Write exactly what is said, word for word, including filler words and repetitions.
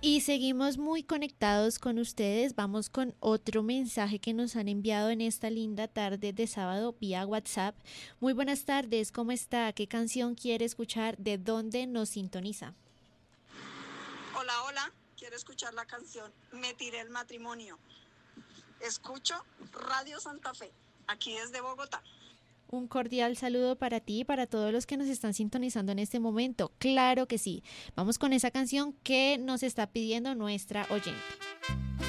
Y seguimos muy conectados con ustedes. Vamos con otro mensaje que nos han enviado en esta linda tarde de sábado vía WhatsApp. Muy buenas tardes, ¿cómo está? ¿Qué canción quiere escuchar? ¿De dónde nos sintoniza? Hola, hola, quiero escuchar la canción Me tiré el matrimonio. Escucho Radio Santa Fe, aquí desde Bogotá. Un cordial saludo para ti y para todos los que nos están sintonizando en este momento. Claro que sí. Vamos con esa canción que nos está pidiendo nuestra oyente.